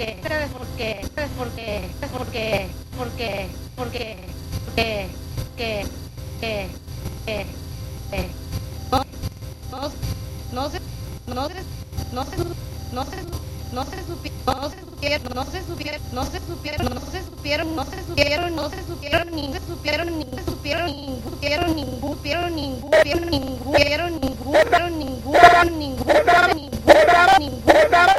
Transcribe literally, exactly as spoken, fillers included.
porque, ¿sabes por qué? ¿Sabes por qué? ¿Sabes por qué? Porque, porque, porque, que, que, que, que, no, no, no se, no se, no se, no se, no se supieron, no se supieron, no se supieron, no se supieron, no se supieron, no se supieron, no se supieron, ni se supieron, ni se supieron, ningún supieron, ningún supieron, ningún supieron, ningún supieron, ningún supieron, ningún supieron, ningún supieron, ningún supieron, ningún supieron,